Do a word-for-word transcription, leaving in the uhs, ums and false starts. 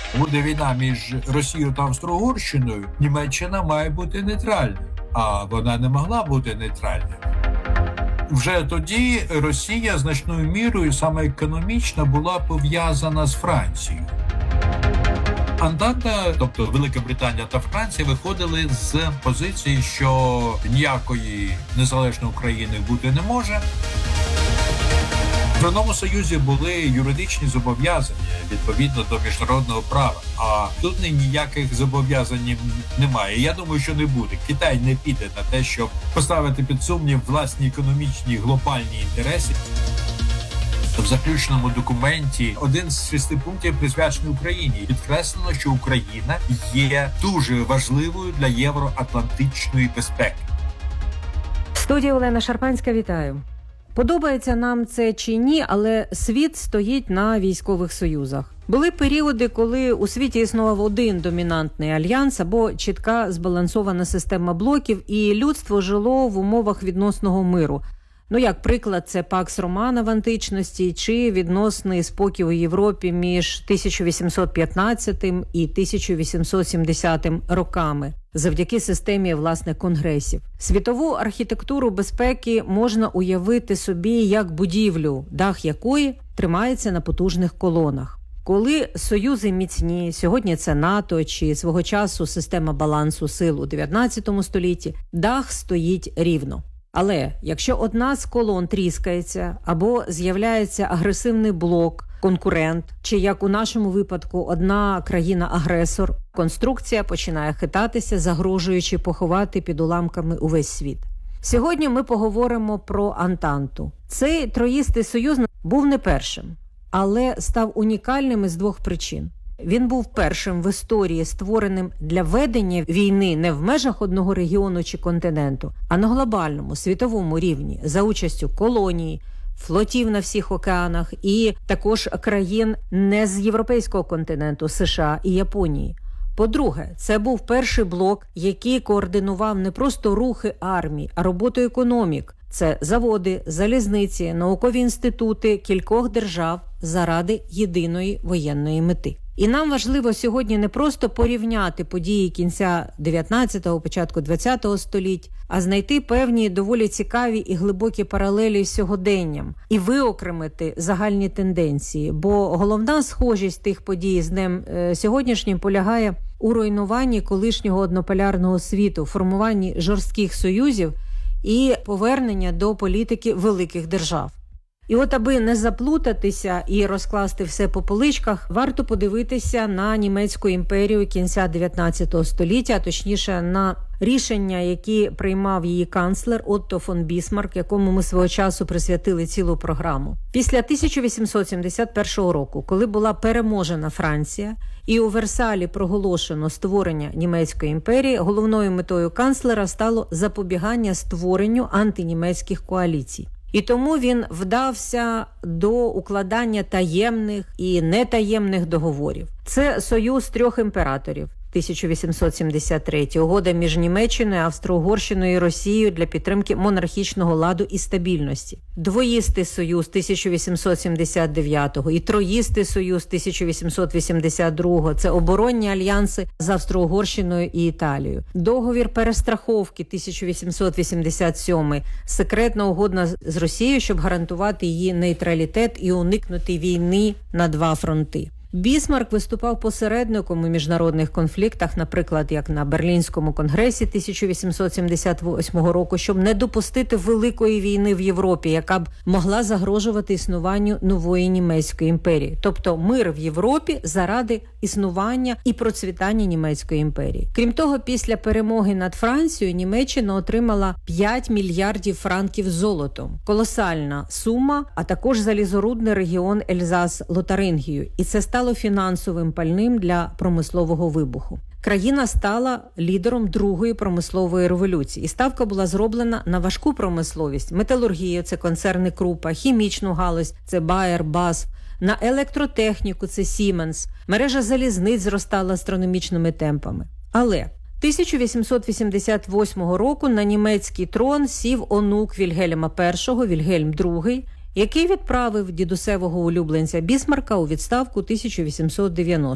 буде війна між Росією та Австро-Угорщиною, Німеччина має бути нейтральною, а вона не могла бути нейтральною. Вже тоді Росія значною мірою, саме економічно, була пов'язана з Францією. Антанта, тобто Велика Британія та Франція, виходили з позиції, що ніякої незалежної України бути не може. В одному союзі були юридичні зобов'язання відповідно до міжнародного права, а тут ніяких зобов'язань немає. Я думаю, що не буде. Китай не піде на те, щоб поставити під сумнів власні економічні глобальні інтереси. В заключному документі один з шести пунктів присвячений Україні. Підкреслено, що Україна є дуже важливою для євроатлантичної безпеки. В студії Олена Шарпанська, вітаю. Подобається нам це чи ні, але світ стоїть на військових союзах. Були періоди, коли у світі існував один домінантний альянс або чітка збалансована система блоків, і людство жило в умовах відносного миру. Ну, як приклад, це Пакс Романа в античності чи відносний спокій у Європі між тисяча вісімсот п'ятнадцятим і тисяча вісімсот сімдесятим роками, завдяки системі власних конгресів. Світову архітектуру безпеки можна уявити собі як будівлю, дах якої тримається на потужних колонах. Коли союзи міцні, сьогодні це НАТО чи свого часу система балансу сил у дев'ятнадцятому столітті, дах стоїть рівно. Але якщо одна з колон тріскається або з'являється агресивний блок, конкурент, чи, як у нашому випадку, одна країна-агресор, конструкція починає хитатися, загрожуючи поховати під уламками увесь світ. Сьогодні ми поговоримо про Антанту. Цей троїстий союз був не першим, але став унікальним із двох причин. Він був першим в історії, створеним для ведення війни не в межах одного регіону чи континенту, а на глобальному, світовому рівні, за участю колоній, флотів на всіх океанах і також країн не з європейського континенту, США і Японії. По-друге, це був перший блок, який координував не просто рухи армій, а роботу економік. Це заводи, залізниці, наукові інститути кількох держав заради єдиної воєнної мети. І нам важливо сьогодні не просто порівняти події кінця дев'ятнадцятого, початку двадцятого століть, а знайти певні доволі цікаві і глибокі паралелі з сьогоденням і виокремити загальні тенденції. Бо головна схожість тих подій з днем е, сьогоднішнім полягає у руйнуванні колишнього однополярного світу, формуванні жорстких союзів і повернення до політики великих держав. І от аби не заплутатися і розкласти все по поличках, варто подивитися на німецьку імперію кінця дев'ятнадцятого століття, а точніше на рішення, які приймав її канцлер Отто фон Бісмарк, якому ми свого часу присвятили цілу програму. Після тисяча вісімсот сімдесят першого року, коли була переможена Франція і у Версалі проголошено створення німецької імперії, головною метою канцлера стало запобігання створенню антинімецьких коаліцій. І тому він вдався до укладання таємних і нетаємних договорів. Це союз трьох імператорів. тисяча вісімсот сімдесят третій. Угода між Німеччиною, Австро-Угорщиною і Росією для підтримки монархічного ладу і стабільності. Двоїстий союз тисяча вісімсот сімдесят дев'ятого і троїстий союз тисяча вісімсот вісімдесят другого. Це оборонні альянси з Австро-Угорщиною і Італією. Договір перестраховки тисяча вісімсот вісімдесят сьомий. Секретна угода з Росією, щоб гарантувати її нейтралітет і уникнути війни на два фронти. Бісмарк виступав посередником у міжнародних конфліктах, наприклад, як на Берлінському конгресі тисяча вісімсот сімдесят восьмого року, щоб не допустити великої війни в Європі, яка б могла загрожувати існуванню нової німецької імперії. Тобто мир в Європі заради існування і процвітання німецької імперії. Крім того, після перемоги над Францією Німеччина отримала п'ять мільярдів франків золотом. Колосальна сума, а також залізорудний регіон Ельзас-Лотарингію. І це стало фінансовим пальним для промислового вибуху. Країна стала лідером другої промислової революції. І ставка була зроблена на важку промисловість, металургію – це концерни Крупа, хімічну галузь – це Bayer, бе ей ес еф, на електротехніку – це Siemens, мережа залізниць зростала астрономічними темпами. Але тисяча вісімсот вісімдесят восьмого року на німецький трон сів онук Вільгельма першого, Вільгельм другий, який відправив дідусевого улюбленця Бісмарка у відставку тисяча вісімсот дев'яностого.